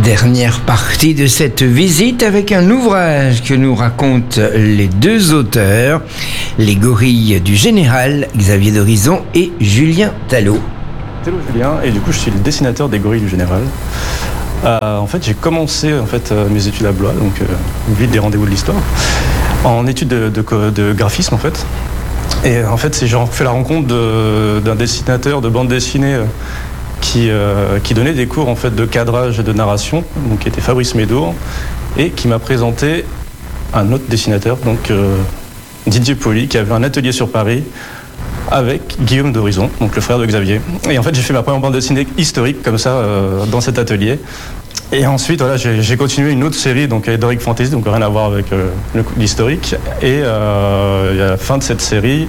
Dernière partie de cette visite avec un ouvrage que nous racontent les deux auteurs, Les Gorilles du Général, Xavier d'Horizon et Julien Talot. Hello Julien, et du coup je suis le dessinateur des Gorilles du Général. En fait j'ai commencé mes études à Blois, donc ville des rendez-vous de l'histoire, en études de graphisme en fait. Et en fait j'ai fait la rencontre d'un dessinateur de bande dessinée qui donnait des cours en fait de cadrage et de narration, donc qui était Fabrice Médour, et qui m'a présenté un autre dessinateur, donc Didier Poli, qui avait un atelier sur Paris avec Guillaume d'Horizon, donc le frère de Xavier. Et en fait j'ai fait ma première bande dessinée historique comme ça dans cet atelier. Et ensuite voilà, j'ai continué une autre série, donc Heroic Fantasy, donc rien à voir avec l'historique. Et à la fin de cette série,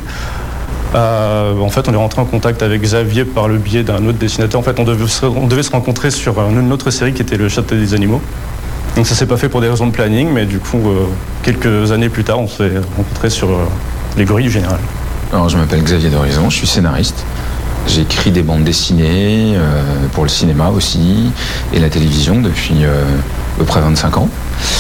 en fait, on est rentré en contact avec Xavier par le biais d'un autre dessinateur. En fait, on devait se rencontrer sur une autre série qui était Le Château des Animaux. Donc ça s'est pas fait pour des raisons de planning, mais du coup, quelques années plus tard, on s'est rencontrés sur Les Gorilles du Général. Alors, je m'appelle Xavier d'Horizon, je suis scénariste. J'écris des bandes dessinées pour le cinéma aussi et la télévision depuis à peu près 25 ans.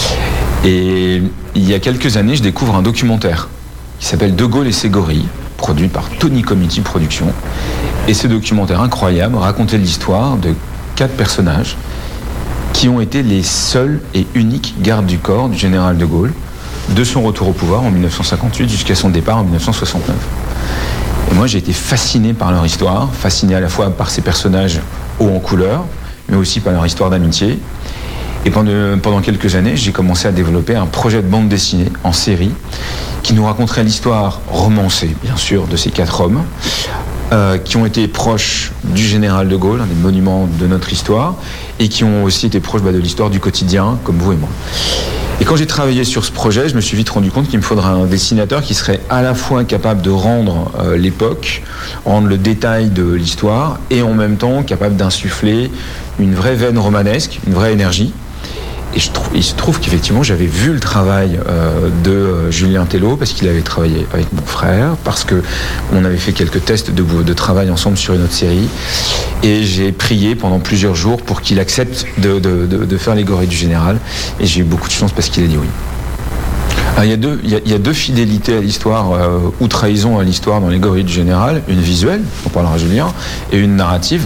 Et il y a quelques années, je découvre un documentaire qui s'appelle De Gaulle et ses gorilles, produit par Tony Comity Productions. Et ce documentaire incroyable racontait l'histoire de 4 personnages qui ont été les seuls et uniques gardes du corps du général de Gaulle de son retour au pouvoir en 1958 jusqu'à son départ en 1969. Et moi j'ai été fasciné par leur histoire, fasciné à la fois par ces personnages hauts en couleur, mais aussi par leur histoire d'amitié. Et pendant quelques années, j'ai commencé à développer un projet de bande dessinée en série qui nous raconterait l'histoire romancée, bien sûr, de ces 4 hommes qui ont été proches du général de Gaulle, un des monuments de notre histoire, et qui ont aussi été proches de l'histoire du quotidien, comme vous et moi. Et quand j'ai travaillé sur ce projet, je me suis vite rendu compte qu'il me faudrait un dessinateur qui serait à la fois capable de rendre l'époque, rendre le détail de l'histoire, et en même temps capable d'insuffler une vraie veine romanesque, une vraie énergie. Et il se trouve qu'effectivement, j'avais vu le travail de Julien Talot, parce qu'il avait travaillé avec mon frère, parce qu'on avait fait quelques tests de travail ensemble sur une autre série. Et j'ai prié pendant plusieurs jours pour qu'il accepte de faire Les Gorilles du Général. Et j'ai eu beaucoup de chance parce qu'il a dit oui. Alors, il y a deux fidélités à l'histoire, ou trahison à l'histoire dans Les Gorilles du Général. Une visuelle, on parlera Julien, et une narrative.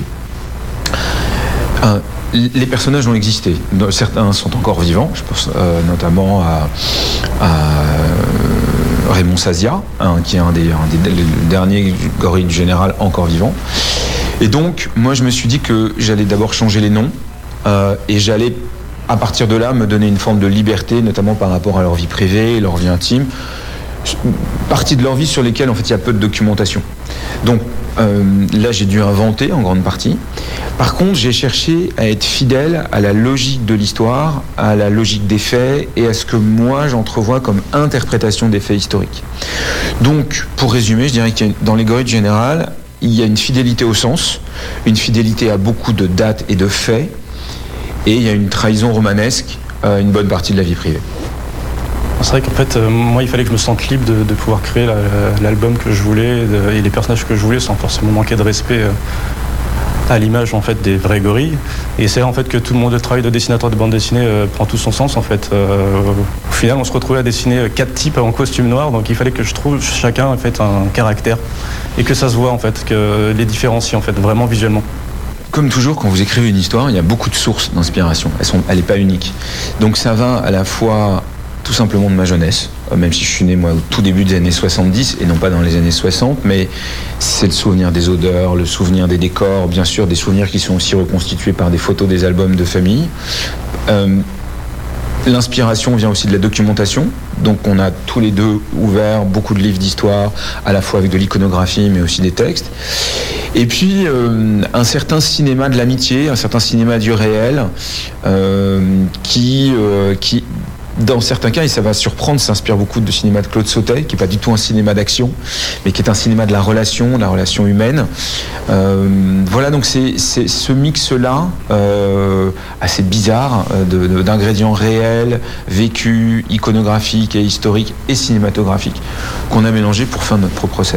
Les personnages ont existé. Certains sont encore vivants. Je pense notamment à Raymond Sazia, qui est un des derniers gorilles du général encore vivant. Et donc, moi, je me suis dit que j'allais d'abord changer les noms et j'allais, à partir de là, me donner une forme de liberté, notamment par rapport à leur vie privée, leur vie intime, partie de leur vie sur lesquelles, en fait, il y a peu de documentation. Donc, là, j'ai dû inventer en grande partie. Par contre, j'ai cherché à être fidèle à la logique de l'histoire, à la logique des faits et à ce que moi j'entrevois comme interprétation des faits historiques. Donc, pour résumer, je dirais que dans Les Gorilles du Général, il y a une fidélité au sens, une fidélité à beaucoup de dates et de faits, et il y a une trahison romanesque à une bonne partie de la vie privée. C'est vrai qu'en fait, moi, il fallait que je me sente libre de pouvoir créer l'album que je voulais et les personnages que je voulais sans forcément manquer de respect à l'image en fait des vrais gorilles. Et c'est là en fait que tout le monde, le travail de dessinateur de bande dessinée prend tout son sens en fait. Au final, on se retrouvait à dessiner 4 types en costume noir, donc il fallait que je trouve chacun en fait un caractère et que ça se voit en fait, que les différencie en fait vraiment visuellement. Comme toujours, quand vous écrivez une histoire, il y a beaucoup de sources d'inspiration. Elle n'est pas unique. Donc ça va à la fois tout simplement de ma jeunesse, même si je suis né moi au tout début des années 70 et non pas dans les années 60, mais c'est le souvenir des odeurs, le souvenir des décors, bien sûr des souvenirs qui sont aussi reconstitués par des photos des albums de famille. L'inspiration vient aussi de la documentation, donc on a tous les deux ouvert beaucoup de livres d'histoire, à la fois avec de l'iconographie mais aussi des textes. Et puis un certain cinéma de l'amitié, un certain cinéma du réel qui dans certains cas, et ça va surprendre, s'inspire beaucoup du cinéma de Claude Sautet, qui n'est pas du tout un cinéma d'action, mais qui est un cinéma de la relation humaine. Voilà, donc c'est ce mix-là, assez bizarre, d'ingrédients réels, vécus, iconographiques et historiques et cinématographiques, qu'on a mélangé pour faire notre propre recette.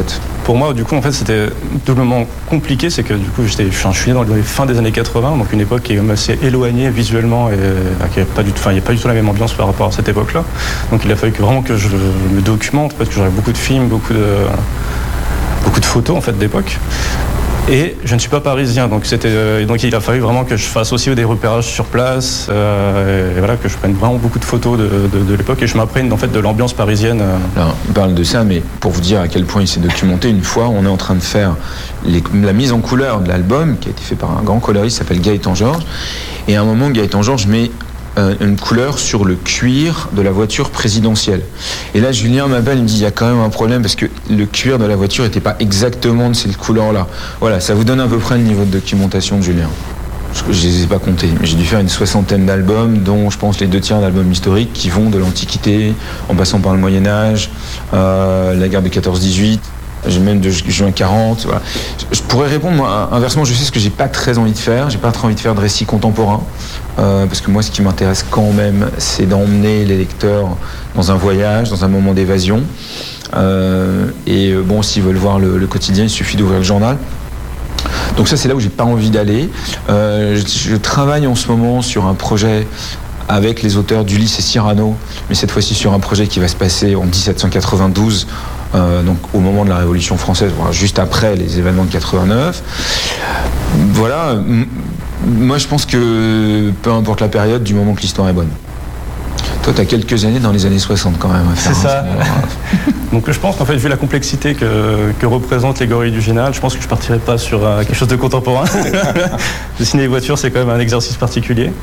pour moi, du coup, en fait, c'était doublement compliqué. C'est que, du coup, je suis né dans les fins des années 80, donc une époque qui est même assez éloignée visuellement et qui n'est pas du tout, il n'y a pas du tout la même ambiance par rapport à cette époque-là. Donc, il a fallu vraiment que je me documente, parce que j'aurais beaucoup de films, beaucoup de photos, en fait, d'époque. Et je ne suis pas parisien, donc il a fallu vraiment que je fasse aussi des repérages sur place, et voilà, que je prenne vraiment beaucoup de photos de l'époque et je m'imprègne en fait de l'ambiance parisienne. Alors, on parle de ça, mais pour vous dire à quel point il s'est documenté, une fois, on est en train de faire la mise en couleur de l'album qui a été fait par un grand coloriste qui s'appelle Gaëtan Georges. Et à un moment, Gaëtan Georges met une couleur sur le cuir de la voiture présidentielle. Et là, Julien m'appelle, il me dit, il y a quand même un problème parce que le cuir de la voiture n'était pas exactement de cette couleur-là. Voilà, ça vous donne à peu près le niveau de documentation de Julien. Je ne les ai pas comptés, mais j'ai dû faire une 60aine d'albums, dont je pense les 2/3 d'albums historiques qui vont de l'Antiquité, en passant par le Moyen-Âge, la guerre de 14-18, j'ai même de juin 40. Voilà. Je pourrais répondre, moi, inversement, je sais ce que j'ai pas très envie de faire. J'ai pas très envie de faire de récits contemporains. Parce que moi, ce qui m'intéresse quand même, c'est d'emmener les lecteurs dans un voyage, dans un moment d'évasion. Et bon, s'ils veulent voir le quotidien, il suffit d'ouvrir le journal. Donc ça, c'est là où j'ai pas envie d'aller. Je travaille en ce moment sur un projet avec les auteurs d'Ulysse et Cyrano, mais cette fois-ci sur un projet qui va se passer en 1792, donc au moment de la Révolution française, voilà, juste après les événements de 89. Voilà, moi je pense que peu importe la période, du moment que l'histoire est bonne. Toi, tu as quelques années dans les années 60 quand même à faire. C'est ça. Donc je pense qu'en fait, vu la complexité que représentent les gorilles du Général, je pense que je partirai pas sur quelque chose de contemporain. Dessiner les voitures, c'est quand même un exercice particulier.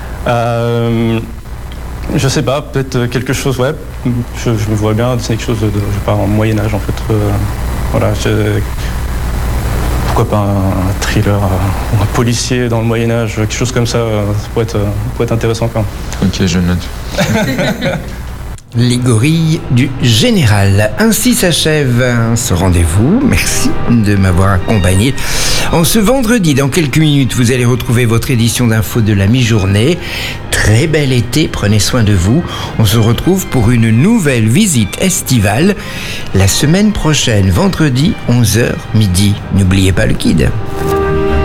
Je sais pas, peut-être quelque chose, ouais. Je me vois bien dessiner quelque chose je sais pas, en Moyen-Âge en fait. Voilà. Pourquoi pas un thriller, un policier dans le Moyen-Âge, quelque chose comme ça, ça pourrait être intéressant quand même. Ok, je note. Les gorilles du Général. Ainsi s'achève ce rendez-vous. Merci de m'avoir accompagné. En ce vendredi, dans quelques minutes, vous allez retrouver votre édition d'info de la mi-journée. Très bel été, prenez soin de vous. On se retrouve pour une nouvelle visite estivale la semaine prochaine, vendredi, 11h midi. N'oubliez pas le Kid.